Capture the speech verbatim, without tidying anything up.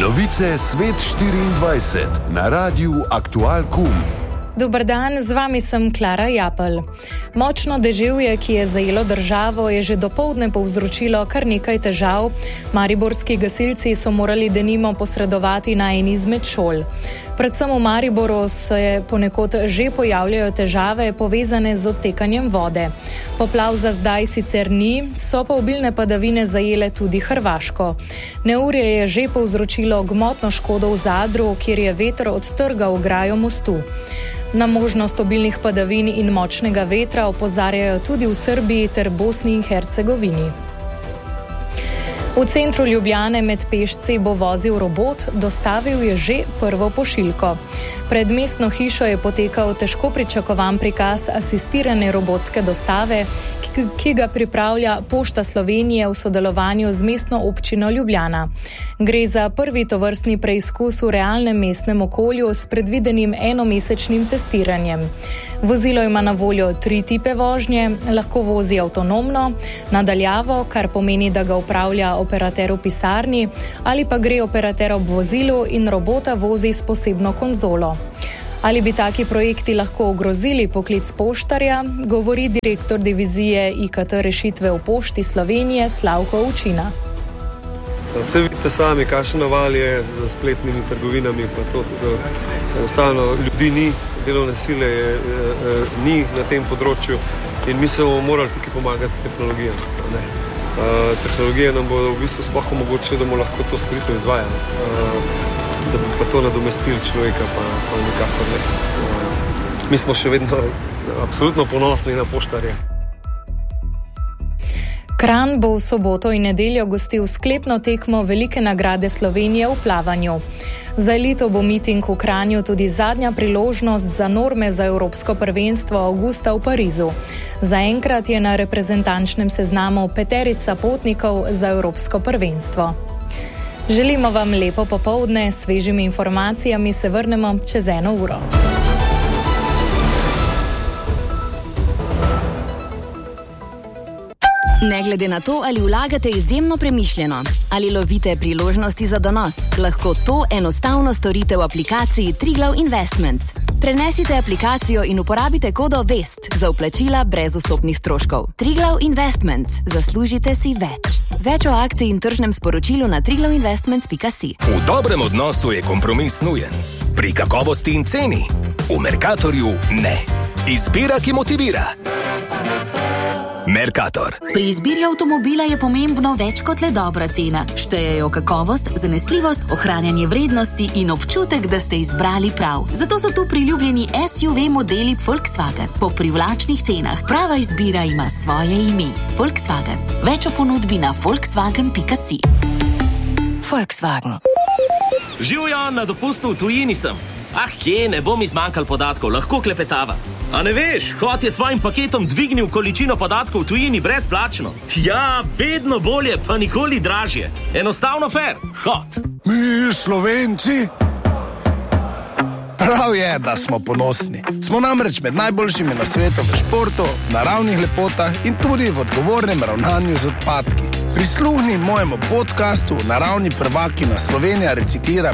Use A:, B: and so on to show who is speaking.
A: Novice Svet štiriindvajset na Radiu Aktual Kum.
B: Dober dan, z vami sem Klara Japelj. Močno deževje, ki je zajelo državo, je že dopoldne povzročilo kar nekaj težav. Mariborski gasilci so morali denimo posredovati na eni izmed šol. Predvsem v Mariboru se ponekod že pojavljajo težave povezane z odtekanjem vode. Poplav za zdaj sicer ni, so pa obilne padavine zajele tudi Hrvaško. Neurje je že povzročilo gmotno škodo v Zadru, kjer je veter odtrgal ograjo mostu. Na možnost obilnih padavin in močnega vetra opozarjajo tudi v Srbiji ter Bosni in Hercegovini. V centru Ljubljane med pešci bo vozil robot, dostavil je že prvo pošiljko. Pred mestno hišo je potekal težko pričakovan prikaz asistirane robotske dostave, ki, ki ga pripravlja Pošta Slovenije v sodelovanju z mestno občino Ljubljana. Gre za prvi tovrstni preizkus v realnem mestnem okolju s predvidenim enomesečnim testiranjem. Vozilo ima na voljo tri tipe vožnje, lahko vozi avtonomno, nadaljavo, kar pomeni, da ga upravlja operater v pisarni, ali pa gre operater ob vozilu in robota vozi s posebno konzolo. Ali bi taki projekti lahko ogrozili poklic poštarja, govori direktor divizije I K T rešitve v Pošti Slovenije Slavko Učina.
C: Vse vidite sami, kakšen naval je z spletnimi trgovinami, pa to, da enostavno ljudi ni, delovne sile je, je, je, ni na tem področju in mi se bomo morali tukaj pomagati s tehnologijo. Ne. Uh, tehnologije nam bodo v bistvu sploh omogočile, da bomo lahko to storitev izvajali. Uh, da bi pa to nadomestili človeka, pa, pa nikakor ne. Uh, mi smo še vedno absolutno ponosni na poštarje.
B: Kranj bo v soboto in nedeljo gostil sklepno tekmo Velike nagrade Slovenije v plavanju. Za elito bo miting v Kranju tudi zadnja priložnost za norme za Evropsko prvenstvo avgusta v Parizu. Zaenkrat je na reprezentančnem seznamu peterica potnikov za Evropsko prvenstvo. Želimo vam lepo popoldne, s svežimi informacijami se vrnemo čez eno uro.
D: Ne glede na to, ali vlagate izjemno premišljeno, ali lovite priložnosti za donos, lahko to enostavno storite v aplikaciji Triglav Investments. Prenesite aplikacijo in uporabite kodo VEST za vplačila brez vstopnih stroškov. Triglav Investments. Zaslužite si več. Več o akciji in tržnem sporočilu na triglav investments pika si.
E: V dobrem odnosu je kompromis nujen. Pri kakovosti in ceni. V Mercatorju ne. Izbira, ki motivira. Mercator.
F: Pri izbiri avtomobila je pomembno več kot le dobra cena. Štejejo kakovost, zanesljivost, ohranjanje vrednosti in občutek, da ste izbrali prav. Zato so tu priljubljeni S U V modeli Volkswagen po privlačnih cenah. Prava izbira ima svoje ime. Volkswagen. Več o ponudbi na volkswagen pika si.
D: Volkswagen.
G: Živjo, na dopustu v tujini sem. Ah, kje, ne bom izmanjkal podatkov, lahko klepetava. A ne veš, Hot je svojim paketom dvignil količino podatkov v tujini brezplačno. Ja, vedno bolje, pa nikoli dražje. Enostavno fair, Hot.
H: Mi, Slovenci? Prav je, da smo ponosni. Smo namreč med najboljšimi na svetu v športu, naravnih lepotah in tudi v odgovornem ravnanju z odpadki. Prisluhni mojemu podcastu Naravni prvaki na Slovenija reciklira